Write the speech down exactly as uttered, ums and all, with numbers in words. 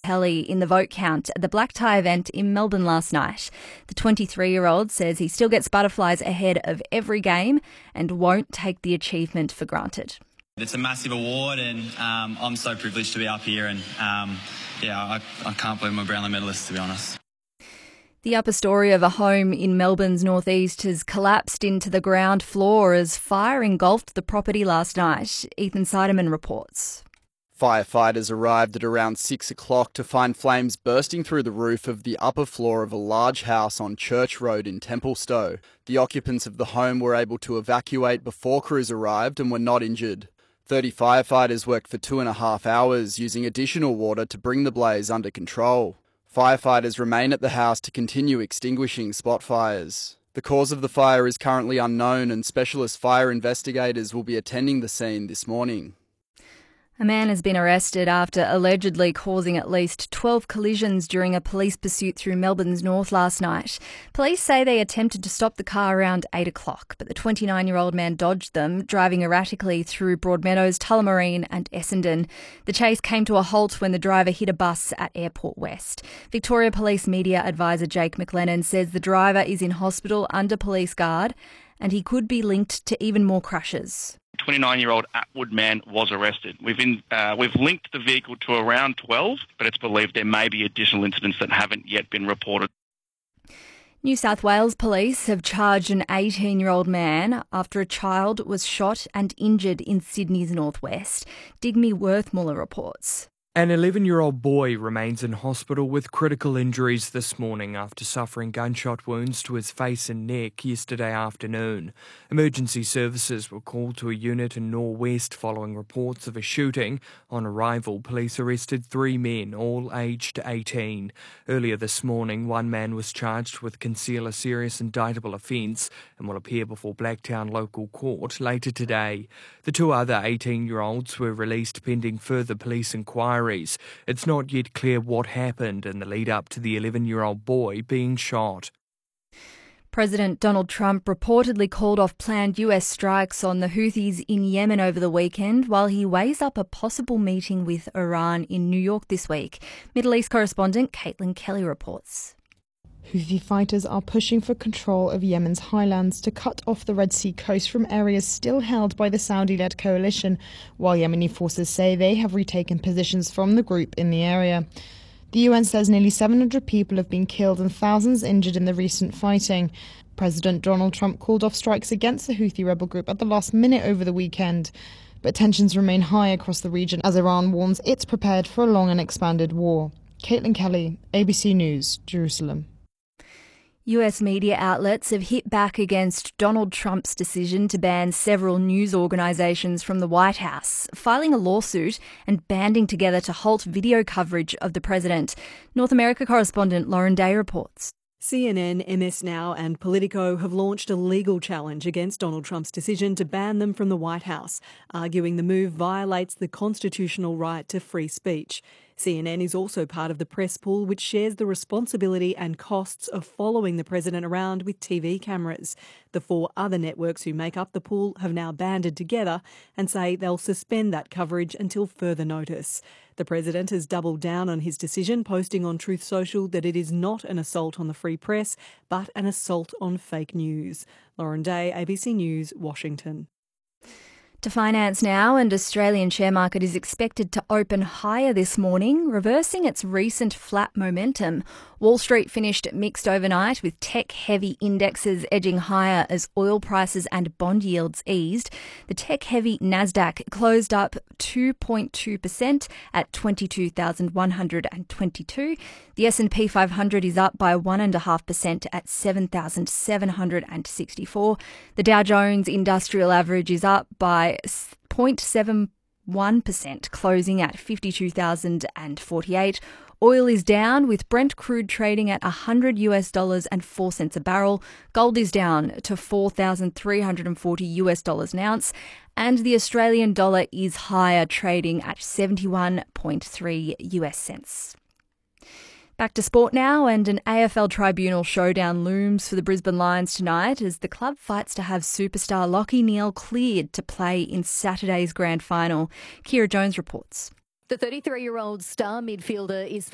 Kelly in the vote count at the black tie event in Melbourne last night. The twenty-three-year-old says he still gets butterflies ahead of every game and won't take the achievement for granted. It's a massive award, and um, I'm so privileged to be up here, and um, yeah, I, I can't believe I'm a Brownlow medalist, to be honest. The upper story of a home in Melbourne's northeast has collapsed into the ground floor as fire engulfed the property last night. Ethan Seidemann reports. Firefighters arrived at around six o'clock to find flames bursting through the roof of the upper floor of a large house on Church Road in Templestowe. The occupants of the home were able to evacuate before crews arrived and were not injured. thirty firefighters worked for two and a half hours using additional water to bring the blaze under control. Firefighters remain at the house to continue extinguishing spot fires. The cause of the fire is currently unknown, and specialist fire investigators will be attending the scene this morning. A man has been arrested after allegedly causing at least twelve collisions during a police pursuit through Melbourne's north last night. Police say they attempted to stop the car around eight o'clock, but the twenty-nine-year-old man dodged them, driving erratically through Broadmeadows, Tullamarine and Essendon. The chase came to a halt when the driver hit a bus at Airport West. Victoria Police Media Advisor Jake McLennan says the driver is in hospital under police guard and he could be linked to even more crashes. twenty-nine-year-old Atwood man was arrested. We've in, uh, we've linked the vehicle to around twelve, but it's believed there may be additional incidents that haven't yet been reported. New South Wales police have charged an eighteen-year-old man after a child was shot and injured in Sydney's northwest. Digby Worthmuller reports. An eleven-year-old boy remains in hospital with critical injuries this morning after suffering gunshot wounds to his face and neck yesterday afternoon. Emergency services were called to a unit in Norwest following reports of a shooting. On arrival, police arrested three men, all aged eighteen. Earlier this morning, one man was charged with conceal a serious indictable offence and will appear before Blacktown Local Court later today. The two other eighteen-year-olds were released pending further police inquiry. It's not yet clear what happened in the lead-up to the eleven-year-old boy being shot. President Donald Trump reportedly called off planned U S strikes on the Houthis in Yemen over the weekend while he weighs up a possible meeting with Iran in New York this week. Middle East correspondent Caitlin Kelly reports. Houthi fighters are pushing for control of Yemen's highlands to cut off the Red Sea coast from areas still held by the Saudi-led coalition, while Yemeni forces say they have retaken positions from the group in the area. The U N says nearly seven hundred people have been killed and thousands injured in the recent fighting. President Donald Trump called off strikes against the Houthi rebel group at the last minute over the weekend. But tensions remain high across the region as Iran warns it's prepared for a long and expanded war. Caitlin Kelly, A B C News, Jerusalem. U S media outlets have hit back against Donald Trump's decision to ban several news organisations from the White House, filing a lawsuit and banding together to halt video coverage of the president. North America correspondent Lauren Day reports. C N N, M S Now and Politico have launched a legal challenge against Donald Trump's decision to ban them from the White House, arguing the move violates the constitutional right to free speech. C N N is also part of the press pool, which shares the responsibility and costs of following the president around with T V cameras. The four other networks who make up the pool have now banded together and say they'll suspend that coverage until further notice. The president has doubled down on his decision, posting on Truth Social that it is not an assault on the free press, but an assault on fake news. Lauren Day, A B C News, Washington. To finance now, and Australian share market is expected to open higher this morning, reversing its recent flat momentum. Wall Street finished mixed overnight, with tech-heavy indexes edging higher as oil prices and bond yields eased. The tech-heavy Nasdaq closed up two point two percent at twenty-two thousand one hundred twenty-two. The S and P five hundred is up by one point five percent at seven thousand seven hundred sixty-four. The Dow Jones Industrial Average is up by zero point seven one percent, closing at fifty-two thousand forty-eight. Oil is down, with Brent crude trading at one hundred US dollars and four cents a barrel. Gold is down to four thousand three hundred forty US dollars an ounce. And the Australian dollar is higher, trading at seventy-one point three US cents. Back to sport now, and an A F L tribunal showdown looms for the Brisbane Lions tonight as the club fights to have superstar Lachie Neale cleared to play in Saturday's grand final. Kira Jones reports. The thirty-three-year-old star midfielder is